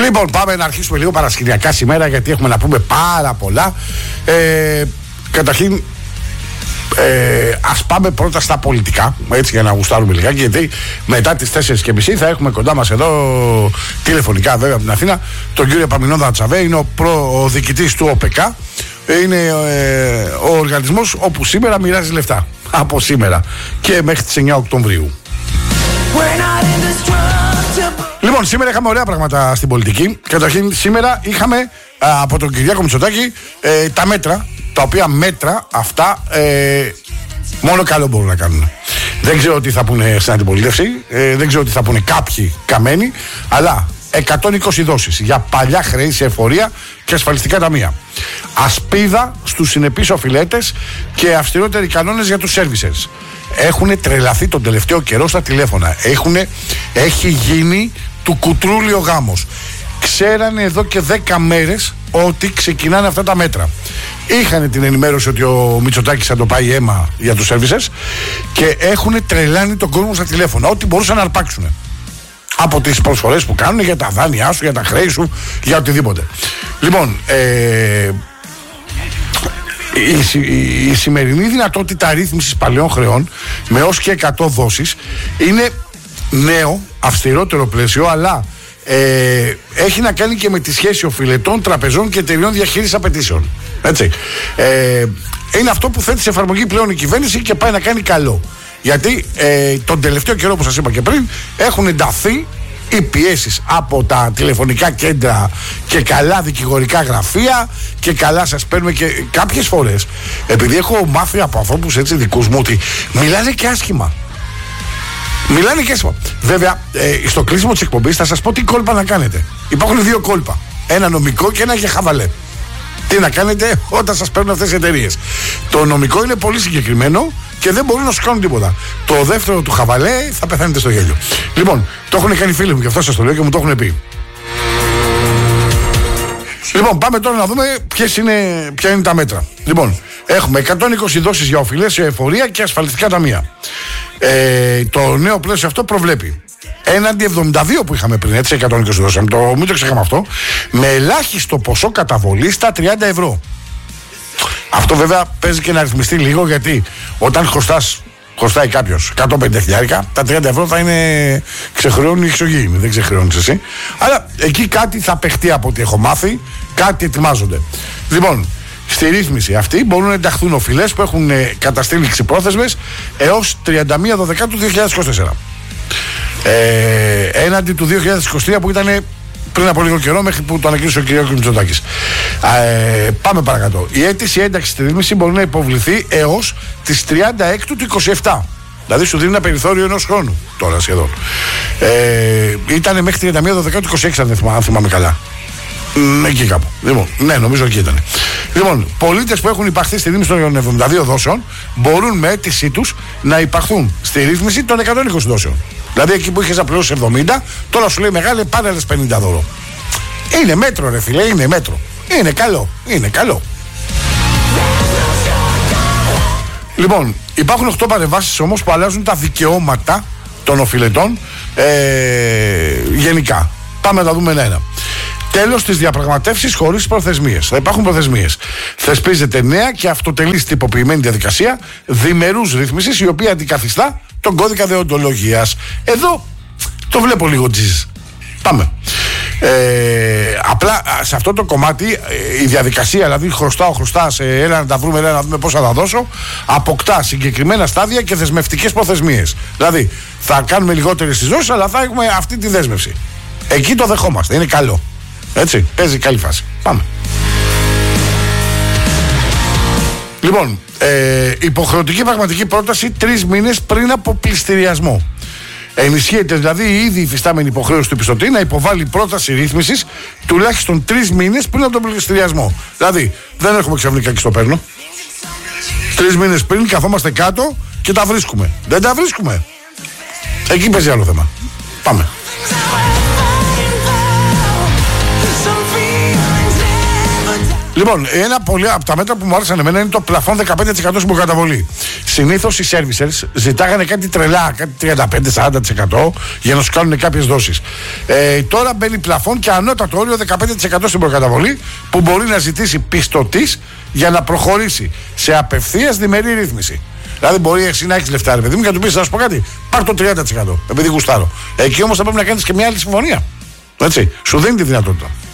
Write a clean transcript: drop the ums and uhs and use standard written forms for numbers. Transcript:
Λοιπόν, πάμε να αρχίσουμε λίγο παρασκηνιακά σήμερα, γιατί έχουμε να πούμε πάρα πολλά. Καταρχήν, ας πάμε πρώτα στα πολιτικά, έτσι, για να γουστάρουμε λιγάκι, γιατί μετά τις 4:30 θα έχουμε κοντά μας εδώ τηλεφωνικά, βέβαια, από την Αθήνα, τον κύριο Παμινόδα Τσαβέ. Είναι ο διοικητής του ΟΠΕΚΑ. Είναι ο οργανισμός όπου σήμερα μοιράζει λεφτά, από σήμερα και μέχρι τις 9 Οκτωβρίου. Λοιπόν, σήμερα είχαμε ωραία πράγματα στην πολιτική. Καταρχήν, σήμερα είχαμε από τον Κυριάκο Μητσοτάκη τα μέτρα, τα οποία μέτρα αυτά μόνο καλό μπορούν να κάνουν. Δεν ξέρω τι θα πούνε στην αντιπολίτευση, δεν ξέρω τι θα πούνε κάποιοι καμένοι, αλλά 120 δόσεις για παλιά χρέη σε εφορία και ασφαλιστικά ταμεία. Ασπίδα στους συνεπείς οφειλέτες και αυστηρότεροι κανόνες για τους servicers. Έχουν τρελαθεί τον τελευταίο καιρό στα τηλέφωνα. Έχει γίνει του κουτρούλιο γάμος. Ξέρανε εδώ και 10 μέρες ότι ξεκινάνε αυτά τα μέτρα. Είχαν την ενημέρωση ότι ο Μητσοτάκης θα το πάει αίμα για τους servicers και έχουν τρελάνει τον κόσμο στα τηλέφωνα. Ό,τι μπορούσαν να αρπάξουν. Από τις προσφορές που κάνουν για τα δάνειά σου, για τα χρέη σου, για οτιδήποτε. Λοιπόν, η σημερινή δυνατότητα ρύθμισης παλαιών χρεών με ως και 100 δόσεις είναι νέο, αυστηρότερο πλαίσιο, αλλά έχει να κάνει και με τη σχέση οφειλετών, τραπεζών και εταιριών διαχείρισης απαιτήσεων. Έτσι. Είναι αυτό που θέτει σε εφαρμογή πλέον η κυβέρνηση και πάει να κάνει καλό. Γιατί τον τελευταίο καιρό, που σας είπα και πριν, έχουν ενταθεί οι πιέσεις από τα τηλεφωνικά κέντρα και καλά δικηγορικά γραφεία και καλά σας παίρνουμε και κάποιες φορές, επειδή έχω μάθει από ανθρώπους έτσι δικούς μου ότι μιλάνε και άσχημα. Μιλάνε και άσχημα. Βέβαια, στο κλείσιμο της εκπομπής θα σας πω τι κόλπα να κάνετε. Υπάρχουν δύο κόλπα. Ένα νομικό και ένα για χαβαλέ. Τι να κάνετε όταν σας παίρνουν αυτές οι εταιρείες. Το νομικό είναι πολύ συγκεκριμένο και δεν μπορούν να σου κάνουν τίποτα. Το δεύτερο του χαβαλέ θα πεθάνετε στο γέλιο. Λοιπόν, το έχουν κάνει φίλοι μου και αυτό σας το λέω και μου το έχουν πει. Λοιπόν, πάμε τώρα να δούμε ποια είναι τα μέτρα. Λοιπόν, έχουμε 120 δόσεις για οφειλές σε εφορία και ασφαλιστικά ταμεία. Το νέο πλαίσιο αυτό προβλέπει έναντι 72 που είχαμε πριν, έτσι, 120 δόσεις, μην το ξεχνάμε αυτό, με ελάχιστο ποσό καταβολή στα 30 ευρώ. Αυτό βέβαια παίζει και να ρυθμιστεί λίγο, γιατί όταν χρωστάει κάποιος 150 χιλιάρικα, τα 30 ευρώ θα είναι ξεχρεώνει η εξωγήινη, δεν ξεχρεώνεις εσύ. Αλλά εκεί κάτι θα παιχτεί από ό,τι έχω μάθει, κάτι ετοιμάζονται. Λοιπόν, στη ρύθμιση αυτή μπορούν να ενταχθούν οφειλές που έχουν καταστήλει ξυπρόθεσμες έως 31 Δεκάτου 2024. Έναντι του 2023 που ήταν πριν από λίγο καιρό, μέχρι που το ανακοίνωσε ο κ. Μητσοτάκης. Πάμε παρακάτω. Η αίτηση ένταξη στη ρύθμιση μπορεί να υποβληθεί έως τις 36 του 27. Δηλαδή σου δίνει ένα περιθώριο ενός χρόνου τώρα σχεδόν. Ήταν μέχρι 31 Δεκάτου 26, αν θυμάμαι καλά. Εκεί κάπου. Λοιπόν, ναι, νομίζω εκεί ήταν. Λοιπόν, πολίτες που έχουν υπαχθεί στη ρύθμιση των 72 δόσεων μπορούν με αίτησή τους να υπαχθούν στη ρύθμιση των 120 δόσεων. Δηλαδή εκεί που είχες να πληρώσεις 70, τώρα σου λέει μεγάλε, πάρε άλλες 50 δώρο. Είναι μέτρο, ρε φίλε, είναι μέτρο. Είναι καλό, είναι καλό. Λοιπόν, υπάρχουν 8 παρεμβάσεις όμως που αλλάζουν τα δικαιώματα των οφειλετών γενικά. Πάμε να τα δούμε ένα-ένα. Τέλος της διαπραγματεύσης χωρίς προθεσμίες. Θα υπάρχουν προθεσμίες. Θεσπίζεται νέα και αυτοτελής τυποποιημένη διαδικασία διμερούς ρύθμισης, η οποία αντικαθιστά τον κώδικα δεοντολογίας. Εδώ το βλέπω λίγο τζιζ. Πάμε. Απλά σε αυτό το κομμάτι η διαδικασία, δηλαδή χρωστάς, έλα να τα βρούμε, έλα να δούμε πώς θα τα δώσω, αποκτά συγκεκριμένα στάδια και δεσμευτικές προθεσμίες. Δηλαδή θα κάνουμε λιγότερες τις δόσεις, αλλά θα έχουμε αυτή τη δέσμευση. Εκεί το δεχόμαστε, είναι καλό. Έτσι, παίζει καλή φάση. Πάμε. Λοιπόν, υποχρεωτική πραγματική πρόταση 3 μήνες πριν από πληστηριασμό. Ενισχύεται δηλαδή η ήδη υφιστάμενη υποχρέωση του πιστωτή να υποβάλει πρόταση ρύθμισης τουλάχιστον 3 μήνες πριν από τον πληστηριασμό. Δηλαδή, δεν έχουμε ξαφνικά και στο παίρνω. 3 μήνες πριν καθόμαστε κάτω και τα βρίσκουμε. Δεν τα βρίσκουμε. Εκεί παίζει άλλο θέμα. Πάμε. Λοιπόν, ένα πολύ από τα μέτρα που μου άρεσαν εμένα είναι το πλαφόν 15% στην προκαταβολή. Συνήθως οι servicers ζητάγανε κάτι τρελά, κάτι 35-40% για να σου κάνουν κάποιες δόσεις. Τώρα μπαίνει πλαφόν και ανώτατο όριο 15% στην προκαταβολή που μπορεί να ζητήσει πιστωτής για να προχωρήσει σε απευθείας διμερή ρύθμιση. Δηλαδή, μπορεί εσύ να έχεις λεφτά, ρε παιδί μου, και να του πεις: θα σου πω κάτι, πάρ' το 30%, επειδή γουστάρω. Εκεί όμως θα πρέπει να κάνεις και μια άλλη συμφωνία. Έτσι, σου δίνει τη δυνατότητα.